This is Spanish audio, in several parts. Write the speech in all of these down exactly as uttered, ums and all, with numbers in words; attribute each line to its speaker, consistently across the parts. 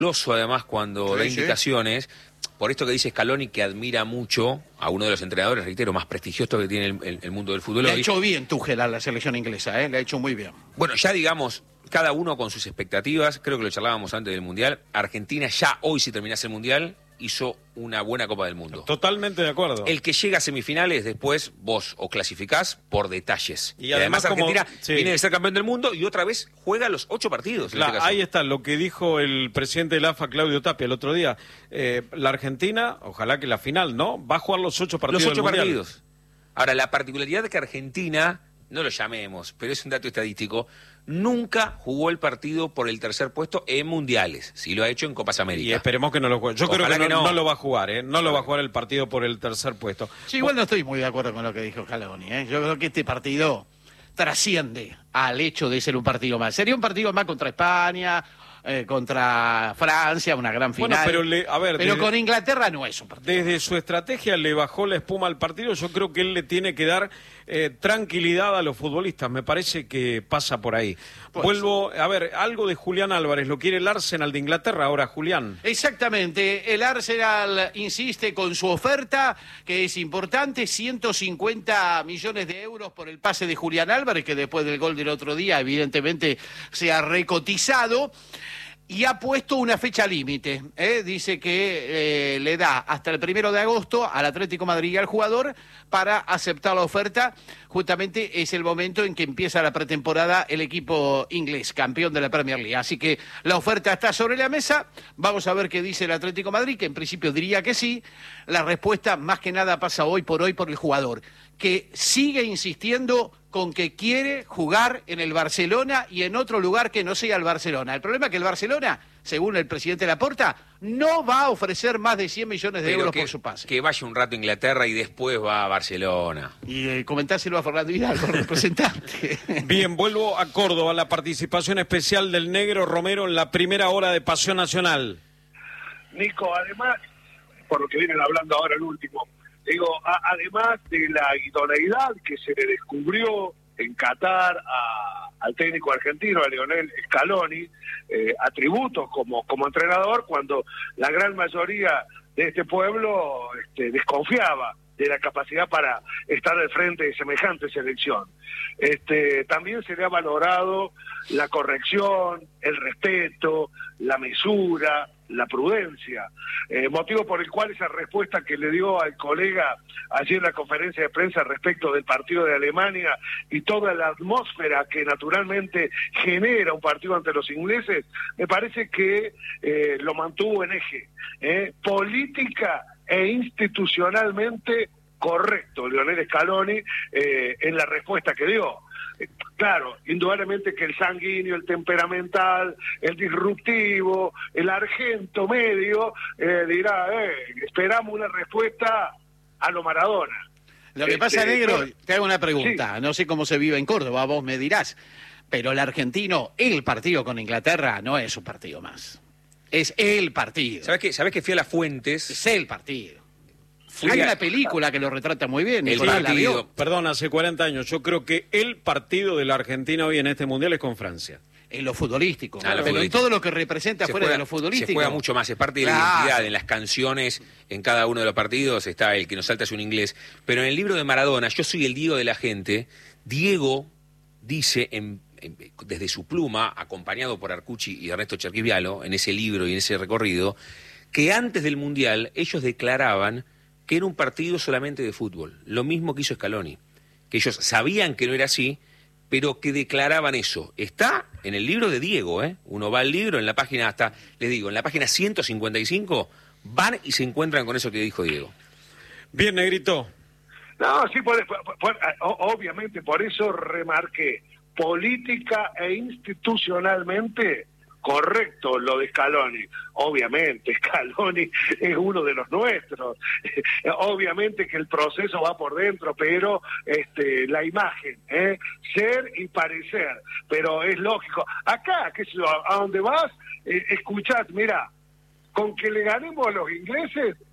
Speaker 1: Además, cuando
Speaker 2: Sí,
Speaker 1: da
Speaker 2: sí.
Speaker 1: indicaciones, por esto que dice Scaloni, que admira mucho a uno de los entrenadores, reitero, más prestigiosos que tiene el, el- el mundo del fútbol
Speaker 2: Le ha
Speaker 1: hoy.
Speaker 2: hecho bien Tuchel a la selección inglesa, ¿eh? Le ha hecho muy bien.
Speaker 1: Bueno, ya digamos, cada uno con sus expectativas, creo que lo charlábamos antes del Mundial. Argentina ya hoy, si terminase el Mundial, hizo una buena Copa del Mundo.
Speaker 3: Totalmente de acuerdo.
Speaker 1: El que llega a semifinales, después vos o clasificás por detalles.
Speaker 3: Y
Speaker 1: Y además,
Speaker 3: además como-
Speaker 1: Argentina
Speaker 3: sí.
Speaker 1: viene de ser campeón del mundo y otra vez juega los ocho partidos. en
Speaker 3: La-
Speaker 1: este caso.
Speaker 3: ahí está lo que dijo el presidente del A F A, Claudio Tapia, el otro día. Eh, la Argentina, ojalá que la final, ¿no? Va a jugar los ocho partidos
Speaker 1: Los ocho
Speaker 3: del Mundial.
Speaker 1: partidos. Ahora, la particularidad de que Argentina, no lo llamemos, pero es un dato estadístico, nunca jugó el partido por el tercer puesto en mundiales. Sí lo ha hecho en Copas América.
Speaker 3: Y esperemos que no lo juegue. Yo
Speaker 1: Ojalá
Speaker 3: creo que,
Speaker 1: que
Speaker 3: no,
Speaker 1: no.
Speaker 3: no lo va a jugar, ¿eh? No lo va a jugar el partido por el tercer puesto.
Speaker 2: Sí, igual no estoy muy de acuerdo con lo que dijo Scaloni, ¿eh? Yo creo que este partido trasciende al hecho de ser un partido más. Sería un partido más contra España, eh, contra Francia, una gran final.
Speaker 3: Bueno, pero le- a ver,
Speaker 2: Pero
Speaker 3: desde-
Speaker 2: con Inglaterra no es un partido.
Speaker 3: Desde su estrategia le bajó la espuma al partido. Yo creo que él le tiene que dar eh, tranquilidad a los futbolistas. Me parece que pasa por ahí.
Speaker 2: Pues.
Speaker 3: Vuelvo, a ver, algo de Julián Álvarez. Lo quiere el Arsenal de Inglaterra ahora, Julián.
Speaker 2: Exactamente, el Arsenal insiste con su oferta, que es importante, ciento cincuenta millones de euros por el pase de Julián Álvarez, que después del gol del otro día evidentemente se ha recotizado. Y ha puesto una fecha límite, ¿eh? Dice que eh, le da hasta el primero de agosto al Atlético de Madrid y al jugador para aceptar la oferta. Justamente es el momento en que empieza la pretemporada el equipo inglés, campeón de la Premier League. Así que la oferta está sobre la mesa. Vamos a ver qué dice el Atlético de Madrid, que en principio diría que sí. La respuesta más que nada pasa hoy por hoy por el jugador, que sigue insistiendo con que quiere jugar en el Barcelona y en otro lugar que no sea el Barcelona. El problema es que el Barcelona, según el presidente Laporta, no va a ofrecer más de cien millones de
Speaker 1: Pero
Speaker 2: euros
Speaker 1: que,
Speaker 2: por su pase.
Speaker 1: que vaya un rato a Inglaterra y después va a Barcelona.
Speaker 2: Y eh, comentáselo a Fernando Hidalgo, el representante.
Speaker 3: Bien, vuelvo a Córdoba. La participación especial del Negro Romero en la primera hora de Pasión Nacional.
Speaker 4: Nico, además, por lo que vienen hablando ahora el último, digo, a, además de la idoneidad que se le descubrió en Qatar a, al técnico argentino, a Lionel Scaloni, eh, atributos como, como entrenador, cuando la gran mayoría de este pueblo este, desconfiaba de la capacidad para estar al frente de semejante selección. Este, también se le ha valorado la corrección, el respeto, la mesura, la prudencia, eh, motivo por el cual esa respuesta que le dio al colega ayer en la conferencia de prensa respecto del partido de Alemania y toda la atmósfera que naturalmente genera un partido ante los ingleses, me parece que eh, lo mantuvo en eje, eh, política e institucionalmente correcto Lionel Scaloni eh, en la respuesta que dio. Eh, claro, indudablemente que el sanguíneo, el temperamental, el disruptivo, el argento medio, eh, dirá, eh, esperamos una respuesta a lo Maradona.
Speaker 2: Lo que
Speaker 4: Este,
Speaker 2: pasa, Negro,
Speaker 4: claro.
Speaker 2: te hago una pregunta.
Speaker 4: Sí.
Speaker 2: No sé cómo se vive en Córdoba, vos me dirás. Pero el argentino, el partido con Inglaterra, no es un partido más. Es el partido.
Speaker 1: ¿Sabés qué? ¿Sabés que fui a las fuentes?
Speaker 2: Es el partido.
Speaker 1: Fui
Speaker 2: Hay
Speaker 1: a-
Speaker 2: una película que lo retrata muy bien.
Speaker 1: El
Speaker 2: Nicolás, ¿la
Speaker 1: partido.
Speaker 2: vio?
Speaker 3: Perdón, hace cuarenta años. Yo creo que el partido de la Argentina hoy en este Mundial es con Francia.
Speaker 2: En lo futbolístico.
Speaker 1: Ah, lo
Speaker 2: pero en
Speaker 1: futbolístico.
Speaker 2: todo lo que representa
Speaker 1: Se
Speaker 2: fuera
Speaker 1: juega-
Speaker 2: de lo futbolístico.
Speaker 1: Se juega mucho más, es parte de la
Speaker 2: Claro.
Speaker 1: identidad, en las canciones, en cada uno de los partidos está el que nos salta es un inglés. Pero en el libro de Maradona, Yo soy el Diego de la gente, Diego dice en- en- desde su pluma, acompañado por Arcucci y Ernesto Cherquisvialo, en ese libro y en ese recorrido, que antes del Mundial ellos declaraban que era un partido solamente de fútbol, lo mismo que hizo Scaloni, que ellos sabían que no era así, pero que declaraban eso. Está en el libro de Diego, ¿eh? Uno va al libro, en la página hasta, les digo, en la página ciento cincuenta y cinco, van y se encuentran con eso que dijo Diego.
Speaker 3: Bien, Negrito.
Speaker 4: No, sí, por, por- por- obviamente, por eso remarqué, política e institucionalmente correcto lo de Scaloni. Obviamente, Scaloni es uno de los nuestros. Obviamente que el proceso va por dentro, pero este, la imagen, ¿eh? Ser y parecer. Pero es lógico. Acá, qué sé yo, a donde vas, eh, escuchad, mira, con que le ganemos a los ingleses,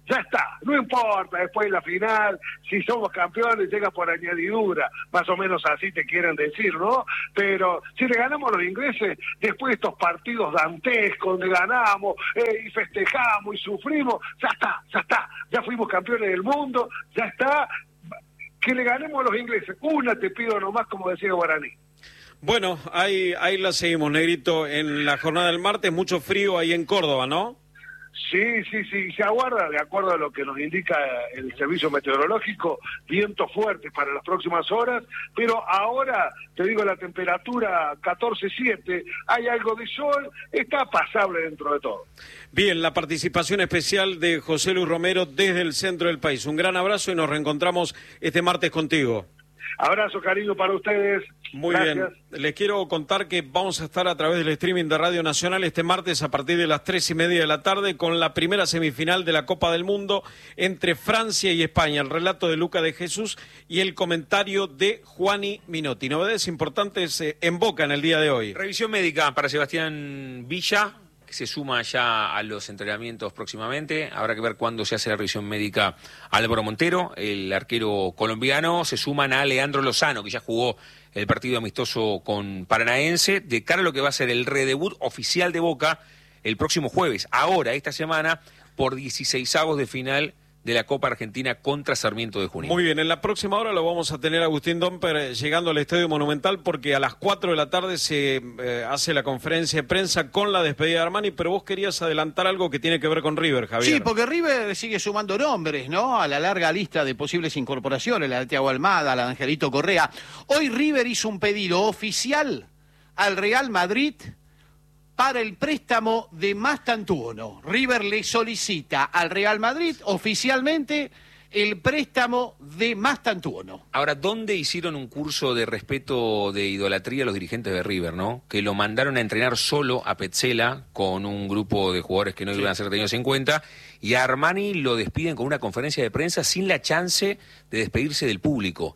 Speaker 4: ya está, no importa después de la final, si somos campeones llega por añadidura, más o menos así te quieren decir, ¿no? Pero si le ganamos a los ingleses, después de estos partidos dantescos donde ganamos eh, y festejamos y sufrimos, ya está, ya está, ya fuimos campeones del mundo, ya está, que le ganemos a los ingleses, una te pido nomás, como decía Guaraní.
Speaker 3: Bueno, ahí, ahí la seguimos, Negrito, en la jornada del martes, mucho frío ahí en Córdoba, ¿no?
Speaker 4: Sí, sí, sí, se aguarda, de acuerdo a lo que nos indica el servicio meteorológico, vientos fuertes para las próximas horas, pero ahora, te digo, la temperatura catorce siete, hay algo de sol, está pasable dentro de todo.
Speaker 3: Bien, la participación especial de José Luis Romero desde el centro del país. Un gran abrazo y nos reencontramos este martes contigo.
Speaker 4: Abrazo, cariño, para ustedes.
Speaker 3: Muy
Speaker 4: Gracias.
Speaker 3: bien. Les quiero contar que vamos a estar a través del streaming de Radio Nacional este martes a partir de las tres y media de la tarde con la primera semifinal de la Copa del Mundo entre Francia y España. El relato de Luca de Jesús y el comentario de Juani Minotti. Novedades importantes eh, en Boca en el día de hoy.
Speaker 1: Revisión médica para Sebastián Villa, que se suma ya a los entrenamientos próximamente. Habrá que ver cuándo se hace la revisión médica a Álvaro Montero, el arquero colombiano. Se suman a Leandro Lozano, que ya jugó el partido amistoso con Paranaense, de cara a lo que va a ser el redebut oficial de Boca el próximo jueves. Ahora, esta semana, por dieciseisavos de final de la Copa Argentina contra Sarmiento de Junín.
Speaker 3: Muy bien, en la próxima hora lo vamos a tener a Agustín Domper llegando al Estadio Monumental porque a las cuatro de la tarde se eh, hace la conferencia de prensa con la despedida de Armani, pero vos querías adelantar algo que tiene que ver con River, Javier.
Speaker 2: Sí, porque River sigue sumando nombres, ¿no? A la larga lista de posibles incorporaciones, la de Thiago Almada, la de Angelito Correa. Hoy River hizo un pedido oficial al Real Madrid para el préstamo de Mastantuono. River le solicita al Real Madrid oficialmente el préstamo de Mastantuono.
Speaker 1: Ahora, ¿dónde hicieron un curso de respeto de idolatría los dirigentes de River, no? Que lo mandaron a entrenar solo a Petzela con un grupo de jugadores que no sí. iban a ser tenidos en cuenta, y a Armani lo despiden con una conferencia de prensa sin la chance de despedirse del público.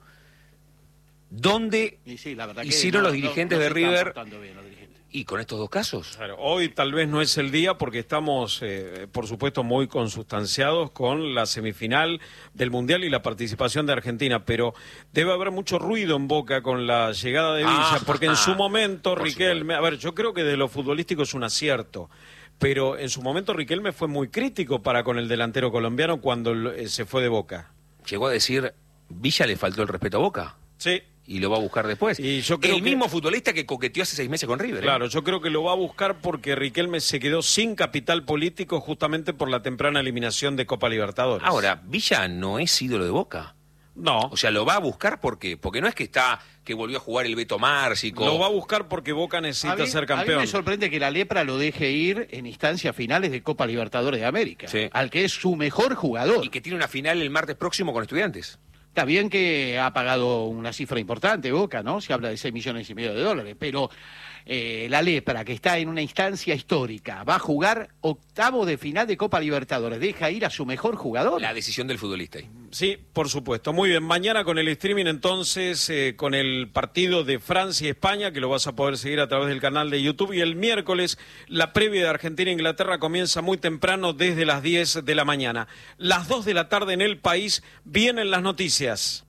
Speaker 1: ¿Dónde sí, la verdad hicieron que no, los dirigentes no, no de River? Y con estos dos casos.
Speaker 3: Claro, hoy tal vez no es el día porque estamos, eh, por supuesto, muy consustanciados con la semifinal del Mundial y la participación de Argentina, pero debe haber mucho ruido en Boca con la llegada de Villa, ah, porque en su momento Riquelme, a ver, yo creo que de lo futbolístico es un acierto, pero en su momento Riquelme fue muy crítico para con el delantero colombiano cuando eh, se fue de Boca.
Speaker 1: Llegó a decir, Villa le faltó el respeto a Boca.
Speaker 3: Sí.
Speaker 1: Y lo va a buscar después.
Speaker 3: Y yo creo
Speaker 1: el
Speaker 3: que...
Speaker 1: mismo futbolista que coqueteó hace seis meses con River. ¿eh?
Speaker 3: Claro, yo creo que lo va a buscar porque Riquelme se quedó sin capital político justamente por la temprana eliminación de Copa Libertadores.
Speaker 1: Ahora, Villa no es ídolo de Boca.
Speaker 3: No.
Speaker 1: O sea, lo va a buscar porque porque no es que está que volvió a jugar el Beto Márcico.
Speaker 3: Lo va a buscar porque Boca necesita
Speaker 2: mí,
Speaker 3: ser campeón.
Speaker 2: A mí me sorprende que la Lepra lo deje ir en instancias finales de Copa Libertadores de América, sí. al que es su mejor jugador.
Speaker 1: Y que tiene una final el martes próximo con Estudiantes.
Speaker 2: Está bien que ha pagado una cifra importante Boca, ¿no? Se habla de seis millones y medio de dólares, pero eh, la Lepra, que está en una instancia histórica, va a jugar octavo de final de Copa Libertadores, deja ir a su mejor jugador.
Speaker 1: La decisión del futbolista ahí.
Speaker 3: Sí, por supuesto. Muy bien, mañana con el streaming entonces, eh, con el partido de Francia y España, que lo vas a poder seguir a través del canal de YouTube, y el miércoles la previa de Argentina e Inglaterra comienza muy temprano desde las diez de la mañana. Las dos de la tarde en el país vienen las noticias.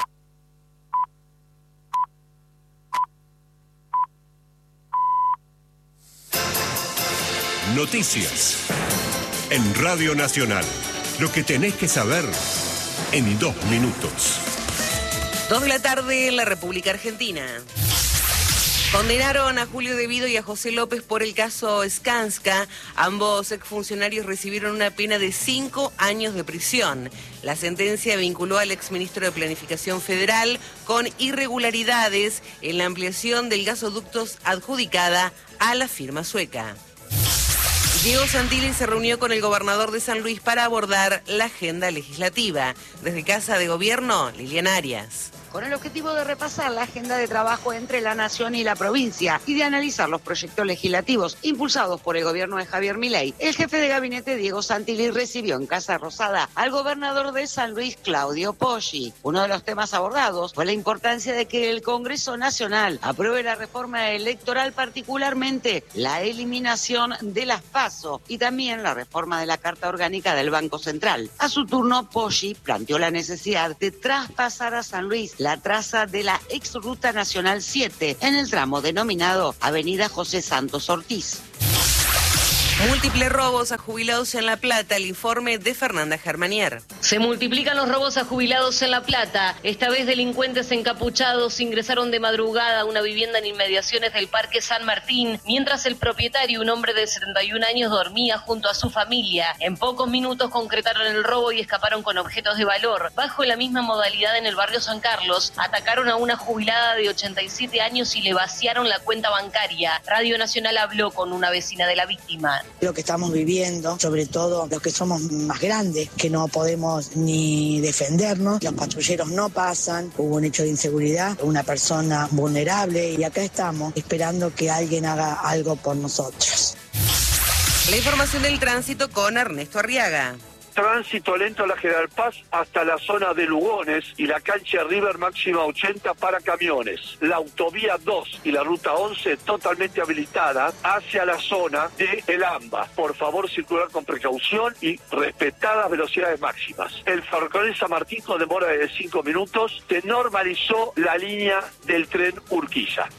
Speaker 5: Noticias en Radio Nacional. Lo que tenés que saber en dos minutos.
Speaker 6: Dos de la tarde en la República Argentina. Condenaron a Julio De Vido y a José López por el caso Skanska. Ambos exfuncionarios recibieron una pena de cinco años de prisión. La sentencia vinculó al exministro de Planificación Federal con irregularidades en la ampliación del gasoducto adjudicada a la firma sueca. Diego Santilli se reunió con el gobernador de San Luis para abordar la agenda legislativa. Desde Casa de Gobierno, Liliana Arias.
Speaker 7: con el objetivo de repasar la agenda de trabajo entre la Nación y la provincia y de analizar los proyectos legislativos impulsados por el gobierno de Javier Milei. El jefe de gabinete, Diego Santilli, recibió en Casa Rosada al gobernador de San Luis, Claudio Poggi. Uno de los temas abordados fue la importancia de que el Congreso Nacional apruebe la reforma electoral, particularmente la eliminación de las PASO y también la reforma de la Carta Orgánica del Banco Central. A su turno, Poggi planteó la necesidad de traspasar a San Luis la traza de la ex Ruta Nacional siete en el tramo denominado Avenida José Santos Ortiz.
Speaker 6: Múltiples robos a jubilados en La Plata, el informe de Fernanda Germanier.
Speaker 8: Se multiplican los robos a jubilados en La Plata. Esta vez delincuentes encapuchados ingresaron de madrugada a una vivienda en inmediaciones del Parque San Martín, mientras el propietario, un hombre de setenta y un años, dormía junto a su familia. En pocos minutos concretaron el robo y escaparon con objetos de valor. Bajo la misma modalidad en el barrio San Carlos, atacaron a una jubilada de ochenta y siete años y le vaciaron la cuenta bancaria. Radio Nacional habló con una vecina de la víctima.
Speaker 9: Lo que estamos viviendo, sobre todo los que somos más grandes, que no podemos ni defendernos, los patrulleros no pasan, hubo un hecho de inseguridad, una persona vulnerable y acá estamos esperando que alguien haga algo por nosotros.
Speaker 6: La información del tránsito con Ernesto Arriaga.
Speaker 4: Tránsito lento a la General Paz hasta la zona de Lugones y la cancha River máxima ochenta para camiones. La autovía dos y la ruta once totalmente habilitada hacia la zona de El Amba. Por favor, circular con precaución y respetar las velocidades máximas. El ferrocarril San Martín con demora de cinco minutos se normalizó la línea del tren Urquiza.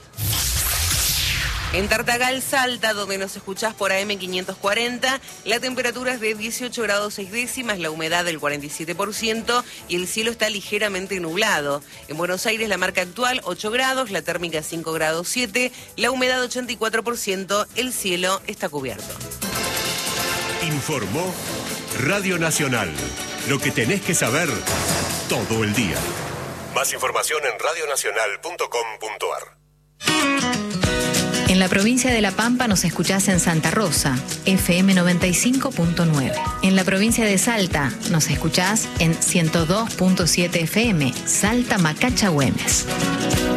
Speaker 6: En Tartagal, Salta, donde nos escuchás por A M quinientos cuarenta, la temperatura es de dieciocho grados seis décimas, la humedad del cuarenta y siete por ciento y el cielo está ligeramente nublado. En Buenos Aires, la marca actual ocho grados, la térmica cinco grados siete, la humedad ochenta y cuatro por ciento, el cielo está cubierto.
Speaker 5: Informó Radio Nacional. Lo que tenés que saber todo el día. Más información en radio nacional punto com punto a r.
Speaker 10: En la provincia de La Pampa nos escuchás en Santa Rosa, F M noventa y cinco punto nueve. En la provincia de Salta nos escuchás en ciento dos punto siete F M, Salta Macacha Güemes.